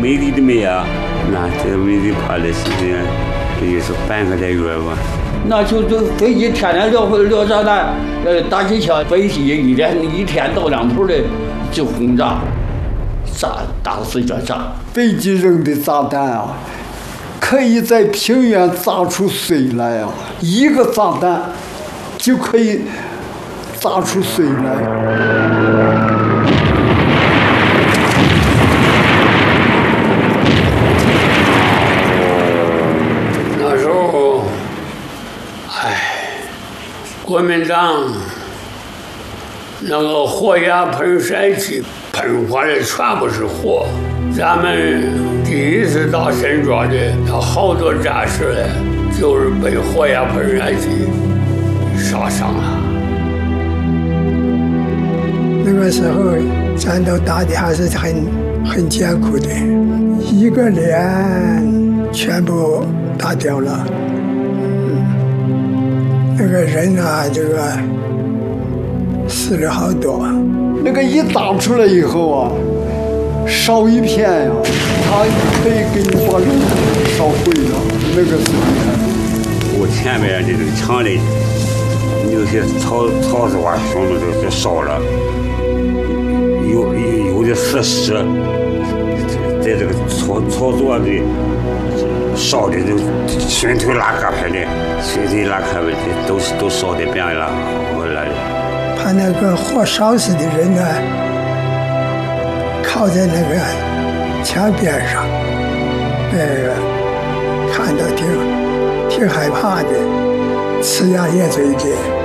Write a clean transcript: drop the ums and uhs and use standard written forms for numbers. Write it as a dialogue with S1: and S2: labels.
S1: 没地的没啊，那这没地怕的事情，也是半个来月吧。
S2: 那就飞机天天撂炸弹，打机枪，飞机一天到两头的就轰炸，打死就炸。
S3: 飞机扔的炸弹啊，可以在平原炸出水来啊，一个炸弹就可以炸出水来。
S4: 那时候，国民党那个火药喷射器喷发的全部是火。咱们第一次打沈庄的，好多战士呢，就是被火药喷射器杀伤了。
S5: 那个时候战斗打的还是很艰苦的，一个连全部打掉了。那个人啊，这个死了好多。
S3: 那个一打出来以后啊，烧一片呀，它可以给你把人烧毁了，那个是厉害。
S1: 我前面的这个墙里，有些草子哇，全部都烧了，有的死尸，在这个草垛里烧的都熏头拉碴拍的，熏头拉碴的都烧的变了，我来的。
S5: 把那个火烧死的人呢，靠在那个墙边上，看到挺害怕的，呲牙咧嘴的。